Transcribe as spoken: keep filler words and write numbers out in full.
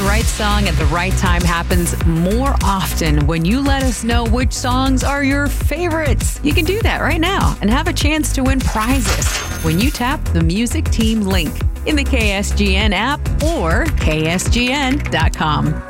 right song at the right time happens more often when you let us know which songs are your favorites. You can do that right now and have a chance to win prizes when you tap the Music Team link in the K S G N app or K S G N dot com.